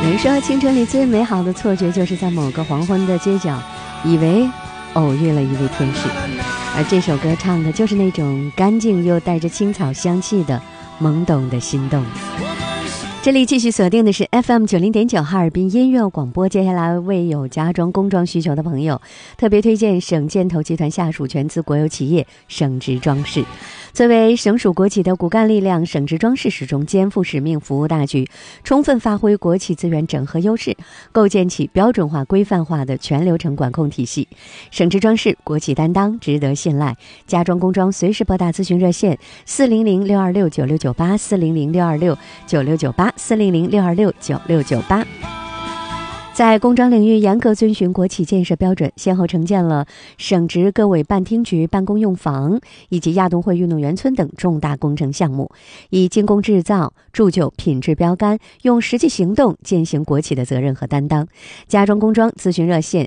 有人说，青春里最美好的错觉，就是在某个黄昏的街角，以为偶遇了一位天使。而这首歌唱的就是那种干净又带着青草香气的懵懂的心动。这里继续锁定的是 FM90.9 哈尔滨音乐广播。接下来为有家装工装需求的朋友特别推荐省建投集团下属全资国有企业省直装饰。作为省属国企的骨干力量，省直装饰始终肩负使命，服务大局，充分发挥国企资源整合优势，构建起标准化规范化的全流程管控体系。省直装饰国企担当，值得信赖，家装工装随时拨打咨询热线400-626-9698，400-626-9698，400-626-9698。在工装领域严格遵循国企建设标准，先后承建了省直各委办厅局办公用房以及亚运会运动员村等重大工程项目，以精工制造铸就品质标杆，用实际行动践行国企的责任和担当。家装工装咨询热线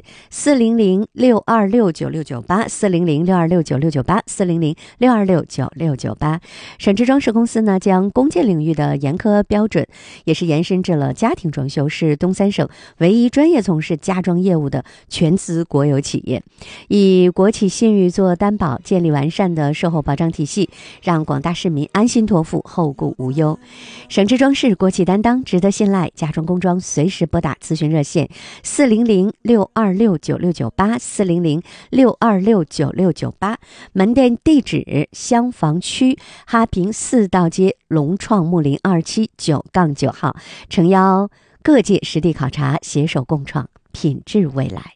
400-626-9698，400-626-9698，400-626-9698。省直装饰公司呢，将公建领域的严苛标准也是延伸至了家庭装修，是东三省唯一专业从事家装业务的全资国有企业，以国企信誉做担保，建立完善的售后保障体系，让广大市民安心托付，后顾无忧。省直装饰国企担当，值得信赖，家装工装随时拨打咨询热线400-626-9698，400-626-9698。门店地址：襄房区哈平4道街龙创木林279-9号，诚邀各界实地考察，携手共创品质未来。